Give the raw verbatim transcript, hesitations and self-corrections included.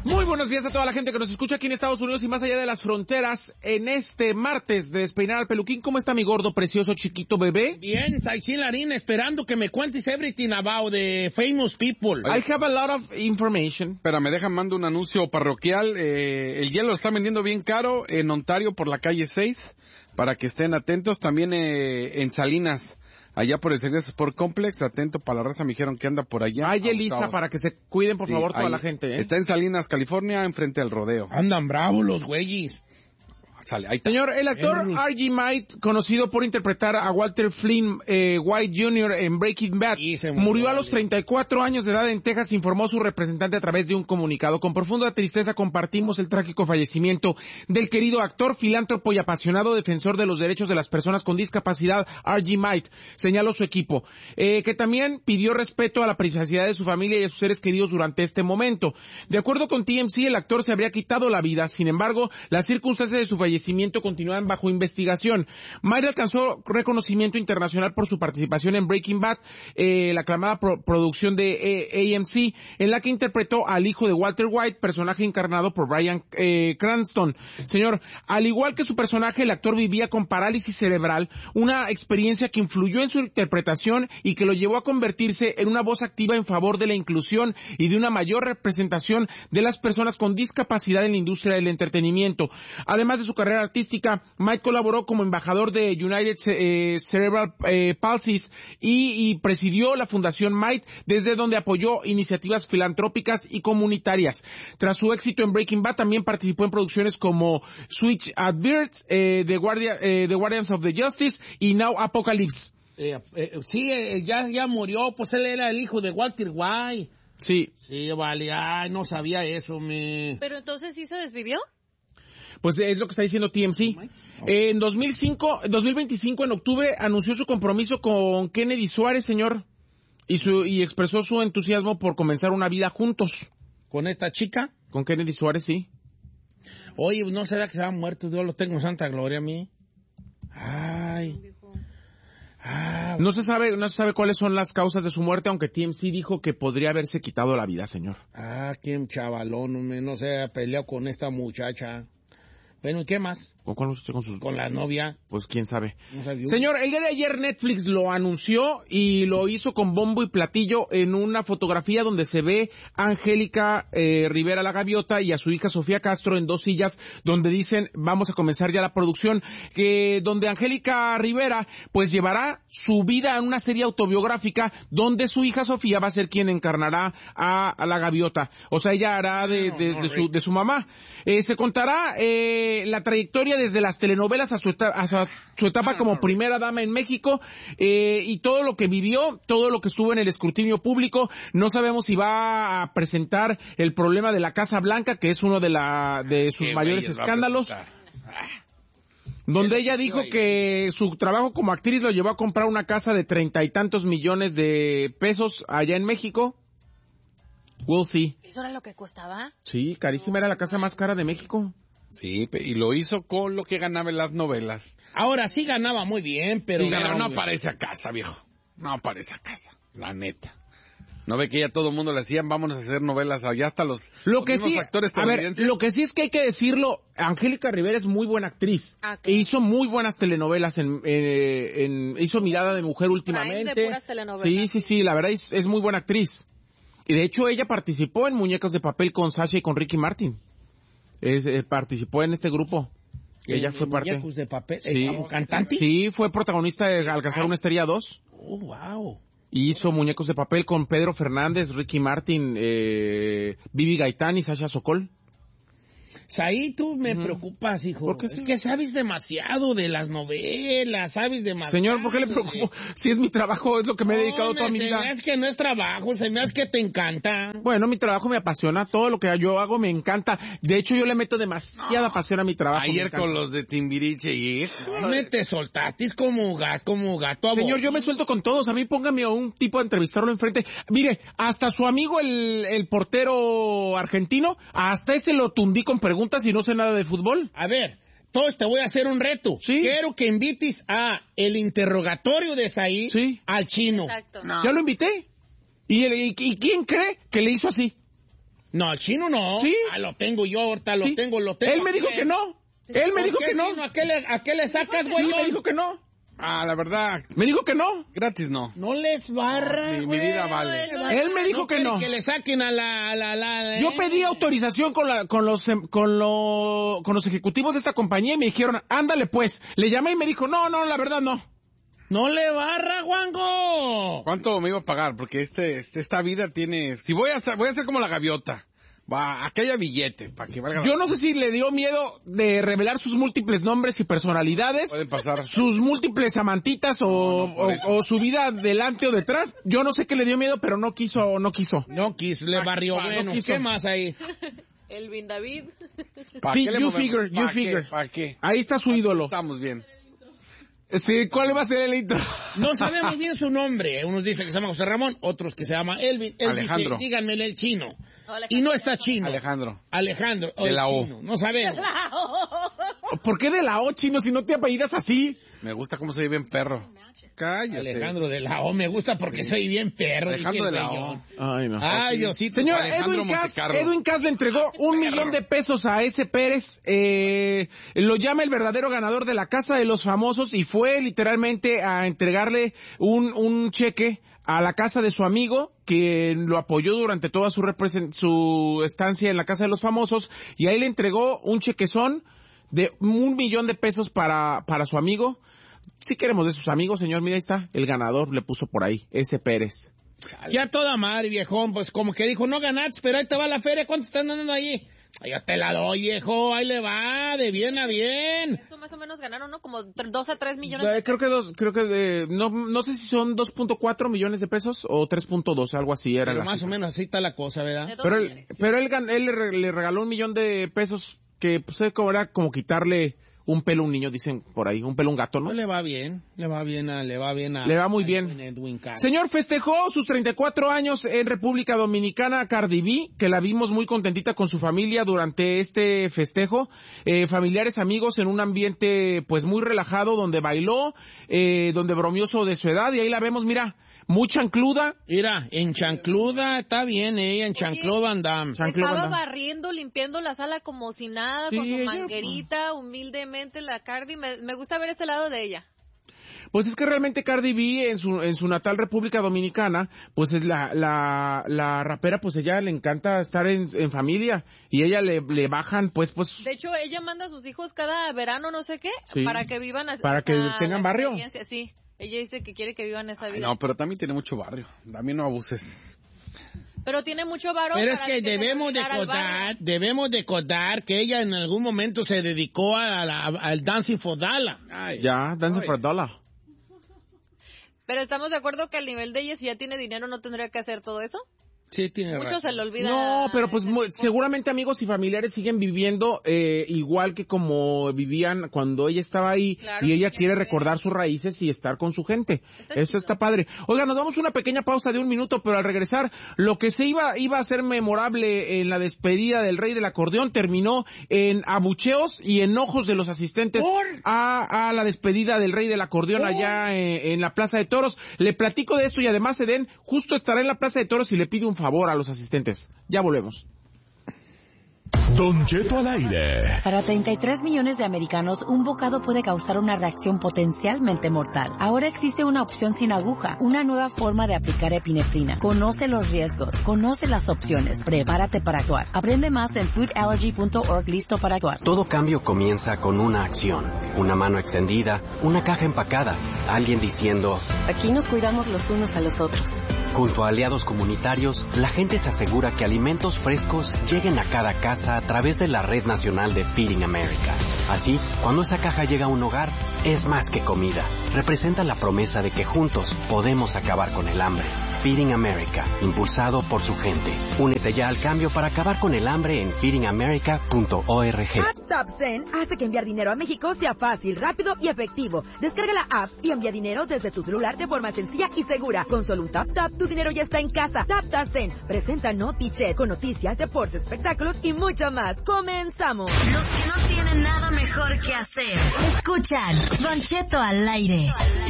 Muy buenos días a toda la gente que nos escucha aquí en Estados Unidos y más allá de las fronteras en este martes de Despeinar al Peluquín. ¿Cómo está mi gordo, precioso, chiquito bebé? Bien, Saicín Larín, esperando que me cuentes everything about the famous people. I have a lot of information. Espera, me dejan mando un anuncio parroquial. Eh, el hielo lo está vendiendo bien caro en Ontario por la calle seis, para que estén atentos. También eh, en Salinas, allá por el Servicio Sport Complex, atento para la raza, me dijeron que anda por allá. Ay, Elisa, para que se cuiden, por Sí, favor, toda ahí. la gente, ¿eh? Está en Salinas, California, enfrente del rodeo. Andan bravos los güeyes. Sale, ahí está. Señor, el actor Henry. R G Might, conocido por interpretar a Walter Flynn eh, White junior en Breaking Bad, Y se murió, murió a los vale. treinta y cuatro años de edad en Texas, informó su representante a través de un comunicado. Con profunda tristeza compartimos el trágico fallecimiento del querido actor, filántropo y apasionado defensor de los derechos de las personas con discapacidad, R G Might, señaló su equipo, eh, que también pidió respeto a la privacidad de su familia y a sus seres queridos durante este momento. De acuerdo con T M C, el actor se habría quitado la vida, sin embargo, las circunstancias de su fallecimiento continúan bajo investigación. Might alcanzó reconocimiento internacional por su participación en Breaking Bad, eh, la aclamada pro producción de eh, A M C, en la que interpretó al hijo de Walter White, personaje encarnado por Bryan eh, Cranston. Señor, al igual que su personaje, el actor vivía con parálisis cerebral, una experiencia que influyó en su interpretación y que lo llevó a convertirse en una voz activa en favor de la inclusión y de una mayor representación de las personas con discapacidad en la industria del entretenimiento. Además de su carrera artística, Mike colaboró como embajador de United eh, Cerebral eh, Palsy y, y presidió la Fundación Might, desde donde apoyó iniciativas filantrópicas y comunitarias. Tras su éxito en Breaking Bad, también participó en producciones como Switch at Birds, eh, The, Guardia, eh, The Guardians of the Justice y Now Apocalypse. Eh, eh, sí, eh, ya, ya murió, pues él era el hijo de Walter White. Sí. Sí, vale, ay, no sabía eso, me... Pero entonces, ¿sí se desvivió? Pues es lo que está diciendo T M C. Eh, en dos mil cinco, dos mil veinticinco, en octubre, anunció su compromiso con Kennedy Suárez, señor, y su y expresó su entusiasmo por comenzar una vida juntos. ¿Con esta chica? Con Kennedy Suárez, sí. Oye, no se da que se ha muerto, Dios lo tengo en santa gloria a mí. Ay. Ah, No se sabe, no se sabe cuáles son las causas de su muerte, aunque T M C dijo que podría haberse quitado la vida, señor. ah, qué chavalón, hombre, no se ha peleado con esta muchacha. Bueno, ¿y qué más? ¿Con cuál muchacho? Con sus... Con la novia. Pues quién sabe. No sabía. Señor, el día de ayer Netflix lo anunció y lo hizo con bombo y platillo en una fotografía donde se ve a Angélica eh, Rivera la Gaviota y a su hija Sofía Castro en dos sillas, donde dicen vamos a comenzar ya la producción, que donde Angélica Rivera pues llevará su vida en una serie autobiográfica donde su hija Sofía va a ser quien encarnará a, a la Gaviota. O sea, ella hará de, de, de, su, de su mamá. Eh, se contará eh, la trayectoria desde las telenovelas a su, etapa, a su etapa como primera dama en México, eh, y todo lo que vivió, todo lo que estuvo en el escrutinio público. No sabemos si va a presentar el problema de la Casa Blanca, que es uno de la de sus Qué mayores güeyes va a escándalos, presentar. donde ella dijo que su trabajo como actriz lo llevó a comprar una casa de treinta y tantos millones de pesos allá en México. We'll see. ¿Eso era lo que costaba? Sí, carísima, era la casa más cara de México. Sí, pe- y lo hizo con lo que ganaba en las novelas. Ahora sí ganaba muy bien, pero... Sí, ganaba pero no muy bien. aparece a casa, viejo. No aparece a casa, la neta. No ve que ya todo el mundo le decían, vámonos a hacer novelas allá, hasta los, Lo los que mismos sí, actores a ver, estadounidenses. lo que sí es que hay que decirlo, Angélica Rivera es muy buena actriz. Ah, E claro. hizo muy buenas telenovelas en, eh, en hizo Mirada de Mujer últimamente. de puras telenovelas. Sí, sí, sí, la verdad es, es muy buena actriz. Y de hecho ella participó en Muñecas de Papel con Sasha y con Ricky Martin. Es, eh, participó en este grupo. Ella ¿En- fue en parte. Muñecos de papel? Sí. ¿Como cantante? Sí, fue protagonista de Alcanzar una Estrella dos. Oh, wow. Y hizo Muñecos de Papel con Pedro Fernández, Ricky Martin, eh, Vivi Gaitán y Sasha Sokol. O sea, ahí tú me Ujú. preocupas, hijo. ¿Por qué es sí? que sabes demasiado de las novelas, sabes demasiado. Señor, ¿por qué le de- preocupo? Si es mi trabajo, es lo que me he dedicado Hombre, toda mi se vida. me hace que no es trabajo, se me hace que te encanta. Bueno, mi trabajo me apasiona, todo lo que yo hago me encanta. De hecho, yo le meto demasiada pasión a mi trabajo. me Ayer encanta. con los de Timbiriche y... Me te soltatis como gato, como gato a Señor, vos. yo me suelto con todos. A mí póngame a un tipo a entrevistarlo enfrente. Mire, hasta su amigo el, el portero argentino, hasta ese lo tundí con preguntas y no sé nada de fútbol. A ver, entonces te voy a hacer un reto. Sí. Quiero que invites a el interrogatorio de Saí Sí. al chino. Exacto. Ya lo invité. ¿Y, el- y, y quién cree que le hizo así? No, el chino no. ¿Sí? Ah, lo tengo yo, ahorita lo Sí. tengo, lo tengo. Él me dijo que no. Él me dijo ¿Por qué, que no. chino? ¿A qué le, a qué le sacas, güey? Sí, me dijo que no. Ah, la verdad, Me dijo que no. gratis no. No les barra, Mi, mi güey. vida vale. Él me dijo No que quiere no. que le saquen a la... a la, la Yo eh. pedí autorización con la, con los, em- con lo, con los ejecutivos de esta compañía y me dijeron, ándale pues. Le llamé y me dijo, no, no, la verdad no. ¡No le barra, Juanjo! ¿Cuánto me iba a pagar? Porque este, este- esta vida tiene... Si voy a hacer, voy a hacer como la gaviota. Va, aquí haya billetes, para que valga... Yo no sé si le dio miedo de revelar sus múltiples nombres y personalidades, Pueden pasar. sus múltiples amantitas o, No, no, por o- eso. o su vida delante o detrás. Yo no sé qué le dio miedo, pero no quiso, no quiso. No quiso, le barrió. pa, no Bueno, quiso. ¿qué más ahí? Elvin David. ¿Para Fi- qué le you movemos? figure, you ¿Para figure. qué? ¿Para qué? Ahí está su ídolo. Estamos bien. Sí, ¿cuál va a ser el intro? No sabemos bien su nombre. Unos dicen que se llama José Ramón, otros que se llama Elvin. Él Alejandro. dice, díganmele el chino. Hola, Y no está chino. Alejandro. Alejandro. o De el la O. chino, no sabemos. ¿Por qué de la O, chino, si no te apellidas así? Me gusta cómo se ve bien perro. Cállate. Alejandro de la O, me gusta porque soy bien perro. Alejandro dije de el la señor. O. Ay, no. Ay, Diosito. Señor, Alejandro Edwin Cass, Montecarlo. Edwin Cass le entregó un millón de pesos a ese Pérez. Eh, lo llama el verdadero ganador de la Casa de los Famosos y fue literalmente a entregarle un, un cheque a la casa de su amigo, que lo apoyó durante toda su, represen- su estancia en la Casa de los Famosos, y ahí le entregó un chequezón de un millón de pesos para, para su amigo. Si queremos de sus amigos, señor, mira, ahí está, el ganador le puso por ahí, ese Pérez. Ya toda madre, viejón, pues como que dijo, no ganaste, pero ahí te va la feria, ¿cuánto están dando ahí? Ay, yo te la doy, viejo, ahí le va, de bien a bien. Eso más o menos ganaron, ¿no? Como dos a tres millones Eh, de creo que dos, creo que de, no, no sé si son dos punto cuatro millones de pesos o tres punto dos, algo así era. Pero la más o cifra. menos así está la cosa, ¿verdad? De dos Pero él, millones. pero él, gan- él le, re- le regaló un millón de pesos que pues era como quitarle un pelo a un niño, dicen por ahí, un pelo a un gato, ¿no? No le va bien, le va bien a, le va bien a... Le va muy a bien. Edwin- Edwin Cass. Señor, festejó sus treinta y cuatro años en República Dominicana Cardi B, que la vimos muy contentita con su familia durante este festejo. Eh, familiares, amigos, en un ambiente pues muy relajado, donde bailó, eh, donde bromeó de su edad, y ahí la vemos, mira, muy chancluda. Mira, en chancluda, está bien ella, en chancluda andamos. Chancluda Estaba anda. barriendo, limpiando la sala como si nada, Sí, con su ella, manguerita, humildemente la Cardi. Me, me gusta ver este lado de ella. Pues es que realmente Cardi B en su en su natal República Dominicana, pues es la la la rapera, pues ella le encanta estar en, en familia y ella le, le bajan pues pues De hecho, ella manda a sus hijos cada verano, no sé qué, Sí. para que vivan así. Para que tengan barrio. Sí, ella dice que quiere que vivan esa Ay, vida. no, pero también tiene mucho barrio. También no abuses. Pero tiene mucho varón. Pero es para que se debemos de cuidara al barrio. contar, debemos de contar que ella en algún momento se dedicó a la- al Dancing for Dollar. Ay, ya Dancing Ay. for a Dollar. Pero estamos de acuerdo que al nivel de ella, si ya tiene dinero, no tendría que hacer todo eso. Sí, tiene Mucho razón. se le olvida. No, pero pues ese mu- tipo. seguramente amigos y familiares siguen viviendo eh, igual que como vivían cuando ella estaba ahí, Claro, y ella sí, quiere sí. recordar sus raíces y estar con su gente. Está Eso chido. está padre. Oiga, nos damos una pequeña pausa de un minuto, pero al regresar, lo que se iba iba a ser memorable en la despedida del rey del acordeón terminó en abucheos y enojos de los asistentes ¿Por? a, a la despedida del rey del acordeón allá en, en la Plaza de Toros. Le platico de esto y además Eden justo estará en la Plaza de Toros y le pide un favor a los asistentes. Ya volvemos. Don Cheto al aire. Para treinta y tres millones de americanos, un bocado puede causar una reacción potencialmente mortal. Ahora existe una opción sin aguja, una nueva forma de aplicar epinefrina. Conoce los riesgos, conoce las opciones, prepárate para actuar. Aprende más en food allergy punto org, listo para actuar. Todo cambio comienza con una acción. Una mano extendida, una caja empacada, alguien diciendo... Aquí nos cuidamos los unos a los otros. Junto a aliados comunitarios, la gente se asegura que alimentos frescos lleguen a cada casa a través de la Red Nacional de Feeding America. Así, cuando esa caja llega a un hogar, es más que comida. Representa la promesa de que juntos podemos acabar con el hambre. Feeding America, impulsado por su gente. Únete ya al cambio para acabar con el hambre en feeding america punto org. TapTapSend hace que enviar dinero a México sea fácil, rápido y efectivo. Descarga la app y envía dinero desde tu celular de forma sencilla y segura. Con solo un tap tap, tu dinero ya está en casa. TapTapSend presenta NotiChat con noticias, deportes, espectáculos y mucho más. ¡Comenzamos! Los que no tienen nada mejor que hacer. Escuchan Don Cheto al aire.